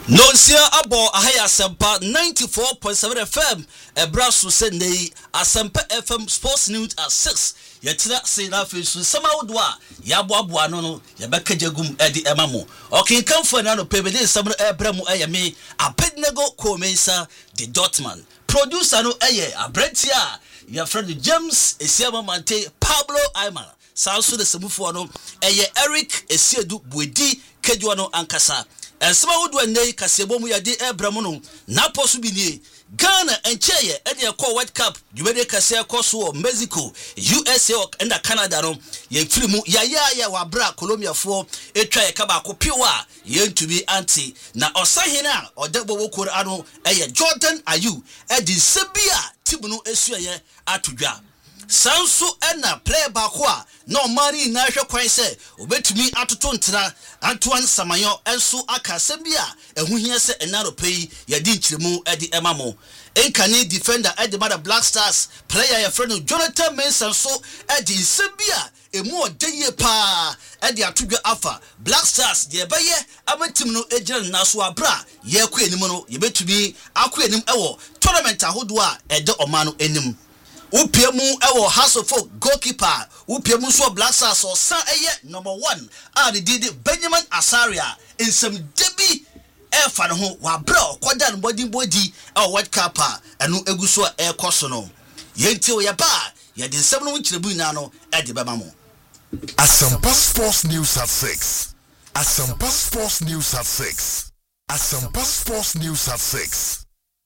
Nonsia abo ahaya asempa 94.7 FM ebraso sendei asempa FM Sports News at 6 yetira sina fesu samawodo a yaboaboa no yebekajagum edi emamo okinkamfo na no pebede samro ebramu ayame apednego komensa the Dortmund producer no eye abrentia your friend James Esiama Mante Pablo Aima Sansu de Semufo no eye Eric Esiedu Buedi Kedwa no ankasa Ensema wodo ennei kasebo mu yade ebramu no na posu bi nie Ghana encheye ede ekọ World Cup dwede kase ekọ so Mexico USA and Canada no ye firi mu ya wa bra Colombia fo etwa ye ka ba ko piwa ye ntumi anti na osahina odegbo wokoro ano eye Jordan Ayew edi sebia tibuno esuye atodwa Sansu ena play back wa no mari na hwe kwan se obetumi atoto ntira Antoine Samayo enso aka sembia ehuhia se enaro pei yadi nchiremu edi emamo enkane defender edi mother Black Stars player ya friend Jonathan Mensah so edi sembia emu odeye pa edi atodwa afa Black Stars de beye amatim no ejira naso abra ye kọ enim no yebetumi akọ enim ewo tournament ahodo a ede omano enim Upiemu ewo House of Folk goalkeeper Upiemu so Black Stars or san eye number 1 and did Benjamin Asaria in some debi e fa ho wa bra kwada no body e World Cup enu eguso e koso no yenti o ya ba ye de nsem no nkirebu na no e de bema mo Asampa Sports News at 6 Asampa Sports News at 6 Asampa Sports News at 6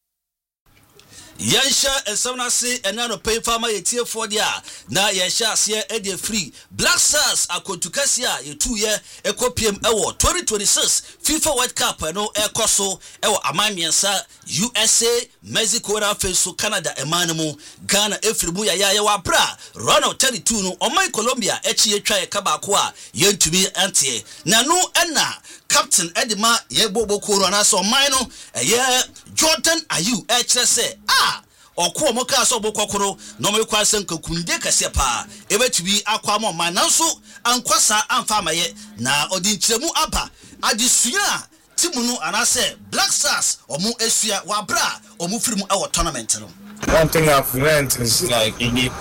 Yansha esamna se enano pay farmer yetie for dia na yansha ase e de free Black Stars akotukasia ye 2 year ekopiem ewo 2026 FIFA World Cup no ekoso ewo amamiensa USA Mexico na feso Canada emanemu Ghana efrimu ya wa bra Ronald 32 no oman Colombia echi etwa ye kabako a yentumi antie na no ena Captain Edima ye bobokoro na so man no eye Jordan Ayew kire se okwo moka so bokokoro no me kwa sen kakunde kase pa ebetubi akwa mo man nanso ankwasa amfa maye na odi nkyeremu aba adisua timu no anase Black Stars omu esua wa bra omu firimu e tournament no. One thing I've learned is like you need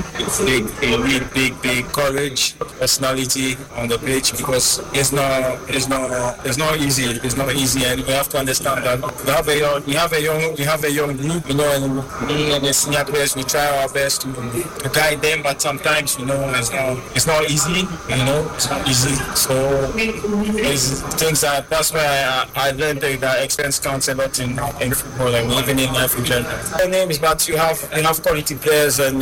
big courage, personality on the pitch because it's not easy. It's not easy, and we have to understand that we have a young group, and me and the senior players we try our best to guide them, but sometimes it's not easy. It's not easy. So it's things that's why I learned that experience counts a lot in football and even in life in general. My name is But you have quality players, and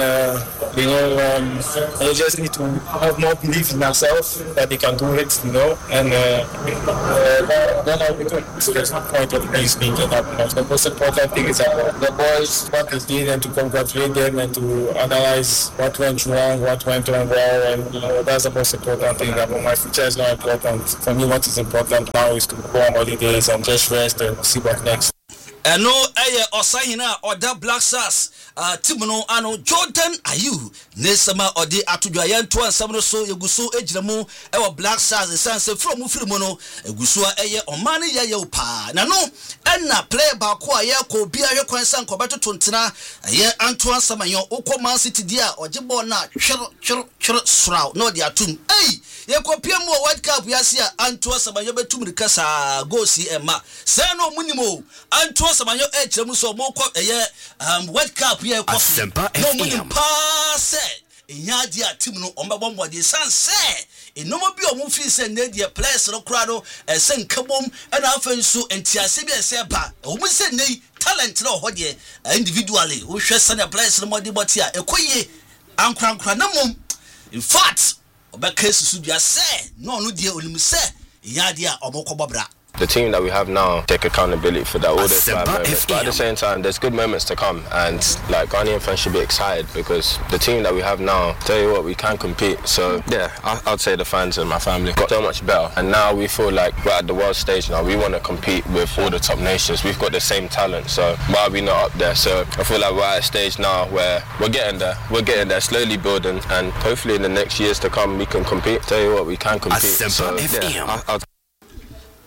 you just need to have more belief in themselves that they can do it, and then I'll be good. So there's no point of me speaking up. The most important thing is that the boys, what they did, and to congratulate them and to analyze what went wrong, what went on well, and that's the most important thing. But my future is not important. For me, what is important now is to go on holidays and just rest and see what next. Eno eye osahina oda Black Stars timuno ano Jordan Ayew nesama odi atodwa yanto ansam no so yeguso ejiramu ewo Black Stars sanse from firimu no eguso eye omane ye upa na no enna play ba ko aye ko bia hwe kwansa nkobeto tontena eye anto ansam ayo ukọ Man City dia ojebo na twero sraw no dia tum ye ko piemu World Cup yasia anto ansam ayo betum rikasa go si ema se no munimo anto Samanyo ejemu so moko eye World Cup ye ko no mu pass nya dia team no ombabombo de sanse enomo bi o mu fi se na dia players no kra no esen kabom na afensu entiase bi ese ba o mu se nei talent no ho de individually wo hwe se na players no modi boti a ekoye ankrankra na mum in fact obeka susu dia se no no dia onim se nya dia omokobobra. The team that we have now take accountability for that all those bad moments, but at the same time there's good moments to come, and like Ghanaian fans should be excited because the team that we have now, tell you what, we can compete. So yeah, I'd say the fans and my family got so much better, and now we feel like we're at the world stage now. We want to compete with all the top nations. We've got the same talent, so why are we not up there? So I feel like we're at a stage now where we're getting there, slowly building, and hopefully in the next years to come we can compete. Tell you what, we can compete. So yeah,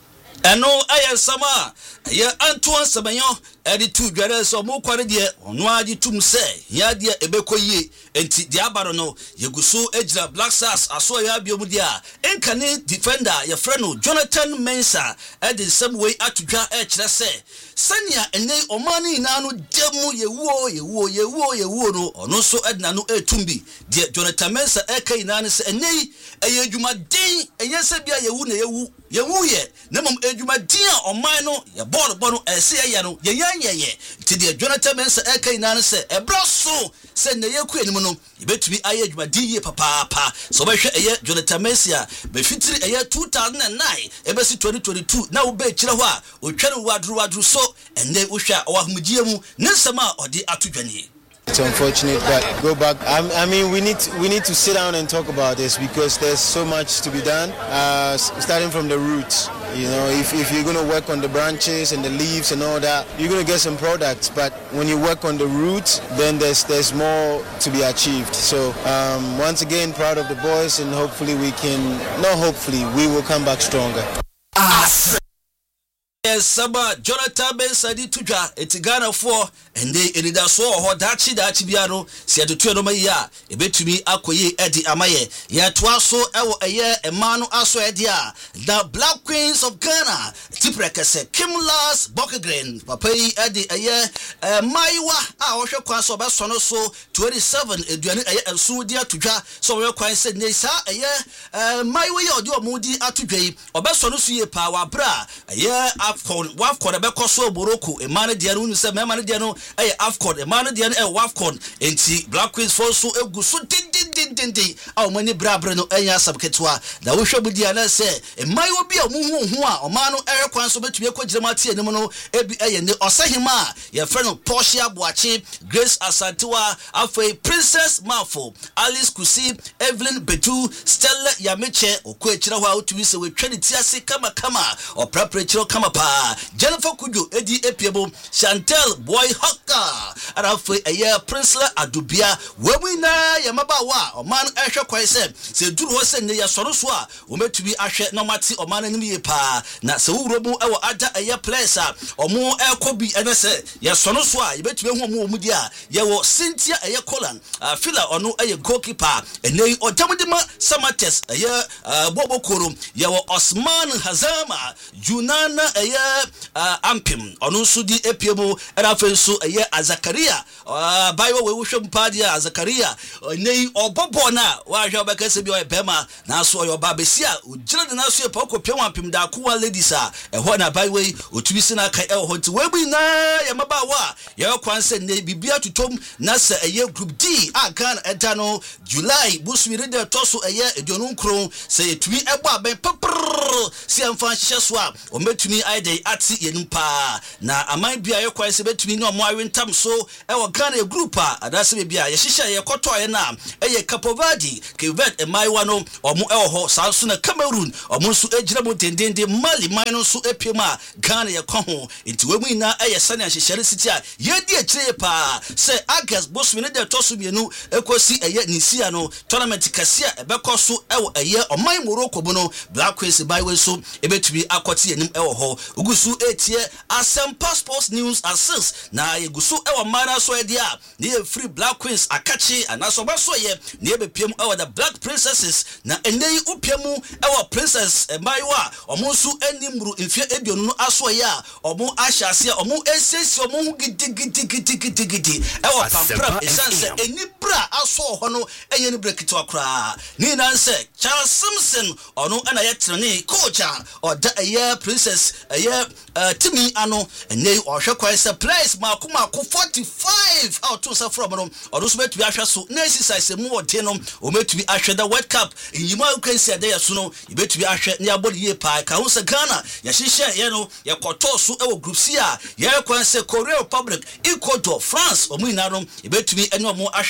Eno aye sama ye Antoine Semenyo edi tu dware so mo kware de ono agi tum se ya de ebekoyie enti de abaro no yeguso ejira Black Stars aso ya biom dia enkane defender ye freno Jonathan Mensah edi some way atudwa e kire se sania ene omani na no demu yewo no ono so edna no etumbi de Jonathan Mensah ekai na ne se ene eye adwuma den enye se bia yewu na yewu ye na mom adwuma din a oman no ye ball no ese ye no ye ti de Jonathan Mensah ekai na ne se ebra so se na yeku enim no yebetumi aye adwuma din ye papa so be hwe eye Jonathan Mensah be fitiri eye 2009 ebesi 2022 na wo be kire ho a otwere wadru so ende wo hwa owahumgie mu ne nsema odi atudwane. It's unfortunate, but go back. I mean, we need to sit down and talk about this because there's so much to be done. Starting from the roots, you know, if you're going to work on the branches and the leaves and all that, you're going to get some products. But when you work on the roots, then there's more to be achieved. So once again, proud of the boys, and hopefully we will come back stronger. Saba Jonathan Mensah di tudwa etigana for ende elida so ho dachi bia no se adotu no mayi ebetumi akoye edi amaye ya toa so ewo eye ema no aso edi a the Black Queens of Ghana tiprekese Kimlas Bokegren papa yi edi eye maiwa a wo hwe kwan so be so no so 27 eduane eye enso di atudwa so wo kwan se ne sa eye maiwa ye odi omudi atudwa yi obeso no so ye pa wa bra eye Wafcon ebeko so Morocco emane dia no se memane dia no Afcon emane dia no Wafcon enti Black Queens for so eguso din aw mani brabre no enya sabketwa da wo hwebu dia na se emai obi a muhu a oma no kwan so betumi akogire mate anim no ebi ne osahima ye frɛ no Portia Boache, Grace Asantewa, afei Princess Mafo, Alice Kusi, Evelyn Betu, Stella Yameche okwechira ho a otumi se wetwani tiase kama oprapre kama pa Jennifer Kujo edi epiebo Chantel Boy Hawker arafe eye Princela Adubia wemina yamabawa oman ehwe kwai se duru ho se ne ya soro so a ometumi ahwe na mate oman anim ye pa na se wurobu ewo ada eye place a omo ekobi ene se ya soro so a yebetumi hu omo omudi a ye wo Cynthia eye Colan fila ono eye goalkeeper ene odamudima Samates eye Bobokoro ye wo Osman Hazama Junana eye Ampim ono so di epiebo era fenso eye Azakaria bayo we hwem padia Azakaria nei obobo na wa hwe obekase bi oyebema na so oyoba besia ojira de na so e pa kopia wampim da akwa ladies a eho na bayo we otubi sina kai eho nti we bi na ya maba wa ya kwanse ne bibia tutom na se eye group D a Ghana edano July buswire de toso eye edonu nkron se etumi ebo aben papr si amfa hye so a o metumi aide ati yenumpa na aman bia ye kwanse betumi no mo awentam so ewo Ghana group a adase bia ye hye ye koto ye na eye Cape Verde Kevet emaiwa no omo ewo ho sanso na Cameroon omo so egira mo dendende Mali man no so epiema Ghana ye kwa ho enti we mu ina eye sane ahyehyere city a ye di akire pa se August bosmine de toso mienu ekosi eye nisia no tournament kasia ebekọ so ewo eye oman Morocco bu no Black Queens by we so ebetumi akwoti enim ewo ho ugusu etie Asempa Sports News at 6 na yegusu ewo mana so ede a ne free Black Queens akachi anaso baso ye ne ebepiem ewo the Black Princesses na enei upiemu ewo Princess emaiwa omonsu animru mfie eduonu no aso ye a omo ahyase omo esesi omo hu gidi ewo pampram esanse enibra aso ho no enye ni brekito akra ni nanse Charles Simpson ono ana yetrene coach a oda eye Princess eye timi ano enei ohwe kwai surprise makoma 45 out of from no odo so betu ahwe so na exercise mu ode no o metu ahwe the World Cup yima ukwensi ade ya so no betu ahwe ne abodi ye pa ka ho se Ghana ya hihye ye no ye koto so ewo group C a ye kwanse Korea Republic Ecuador France omu ina no betu ene omo